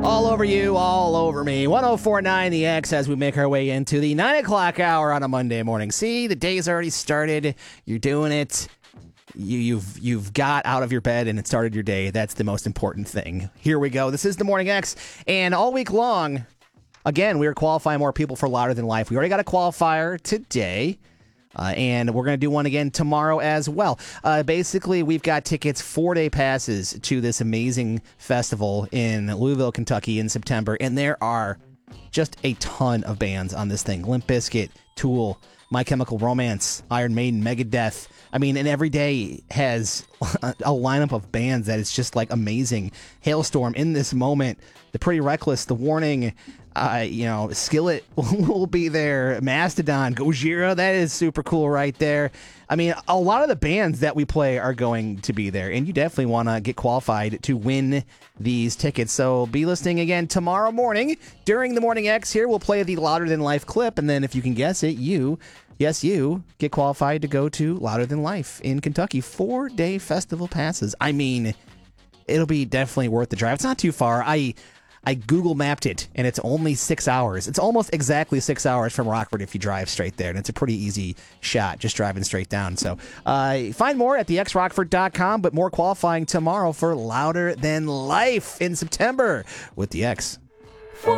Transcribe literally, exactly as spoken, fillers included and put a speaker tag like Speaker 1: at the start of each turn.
Speaker 1: All over you, all over me. one oh four point nine The X as we make our way into the nine o'clock hour on a Monday morning. See, the day's already started. You're doing it. You, you've you've got out of your bed and it started your day. That's the most important thing. Here we go. This is the Morning X. And all week long, again, we are qualifying more people for Louder Than Life. We already got a qualifier today. Uh, and we're going to do one again tomorrow as well. Uh, basically, we've got tickets, four-day passes to this amazing festival in Louisville, Kentucky in September. And there are just a ton of bands on this thing. Limp Bizkit, Tool, My Chemical Romance, Iron Maiden, Megadeth. I mean, and every day has a lineup of bands that is just like amazing. Hailstorm, In This Moment, The Pretty Reckless, The Warning, uh, you know, Skillet will be there, Mastodon, Gojira, that is super cool right there. I mean, a lot of the bands that we play are going to be there, and you definitely want to get qualified to win these tickets. So be listening again tomorrow morning during the Morning X here. We'll play the Louder Than Life clip, and then if you can guess it, you... Yes, you get qualified to go to Louder Than Life in Kentucky. Four-day festival passes. I mean, it'll be definitely worth the drive. It's not too far. I I Google mapped it, and it's only six hours. It's almost exactly six hours from Rockford if you drive straight there, and it's a pretty easy shot just driving straight down. So uh, find more at the x rockford dot com, but more qualifying tomorrow for Louder Than Life in September with the X.